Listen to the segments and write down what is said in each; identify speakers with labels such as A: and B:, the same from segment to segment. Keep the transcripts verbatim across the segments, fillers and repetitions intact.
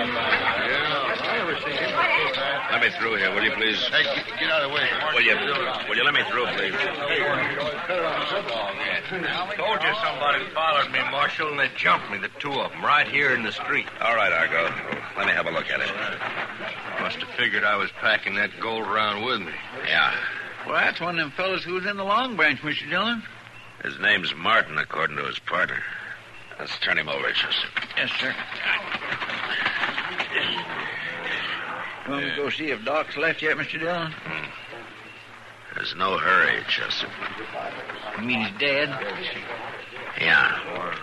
A: Let me through here, will you, please?
B: Hey, get, get out of the way.
A: Will you, will you let me through, please?
C: Told you somebody followed me, Marshal, and they jumped me, the two of them, right here in the street.
A: All right, Argo. Let me have a look at it.
C: Must have figured I was packing that gold around with me.
A: Yeah.
D: Well, that's one of them fellas who was in the Long Branch, Mister Dillon.
A: His name's Martin, according to his partner. Let's turn him over, Chester.
D: Yes, sir. You want me to go see if Doc's left yet, Mister Dillon?
A: Hmm. There's no hurry, Chester.
D: You mean he's dead?
A: Yeah.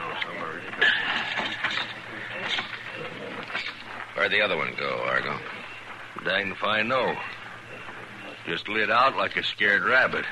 A: Where'd the other one go, Argo?
C: Dang if I know. Just lit out like a scared rabbit.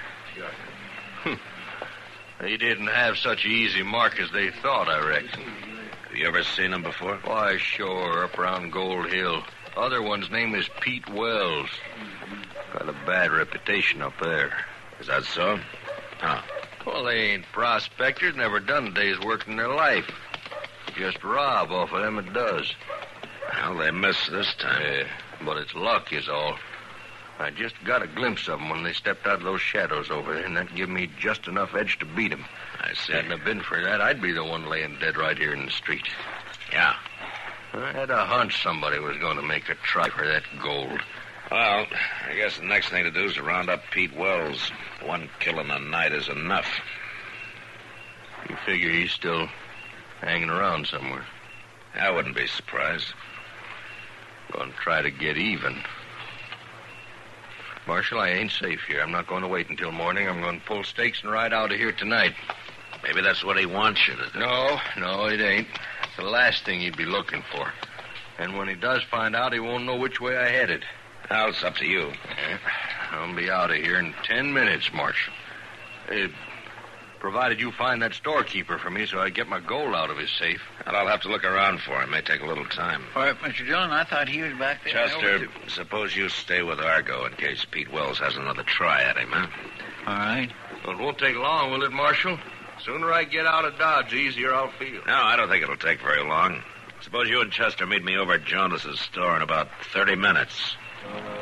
C: They didn't have such an easy mark as they thought, I reckon.
A: Have you ever seen him before?
C: Why, sure, up around Gold Hill. Other one's name is Pete Wells. Got a bad reputation up there.
A: Is that so? Huh.
C: Well, they ain't prospectors, never done a day's work in their life. Just rob off of them it does.
A: Well, they missed this time.
C: Yeah, but it's luck is all. I just got a glimpse of them when they stepped out of those shadows over there, and that give me just enough edge to beat them.
A: I see.
C: Hadn't it been for that, I'd be the one laying dead right here in the street.
A: Yeah.
C: I had a hunch somebody was going to make a try for that gold.
A: Well, I guess the next thing to do is to round up Pete Wells. One kill in a night is enough.
C: You figure he's still hanging around somewhere.
A: I wouldn't be surprised.
C: Going to try to get even. Marshal, I ain't safe here. I'm not going to wait until morning. I'm going to pull stakes and ride out of here tonight.
A: Maybe that's what he wants you to do.
C: No, no, it ain't. It's the last thing he'd be looking for. And when he does find out, he won't know which way I headed.
A: Well, it's up to you.
C: Yeah, I'll be out of here in ten minutes, Marshal. Uh, provided you find that storekeeper for me so I get my gold out of his safe.
A: And I'll have to look around for him. May take a little time.
D: All right, Mister Dillon, I thought he was back there.
A: Chester, suppose you stay with Argo in case Pete Wells has another try at him, huh?
D: All right.
C: Well, it won't take long, will it, Marshal? Sooner I get out of Dodge, the easier I'll feel.
A: No, I don't think it'll take very long. Suppose you and Chester meet me over at Jonas's store in about thirty minutes.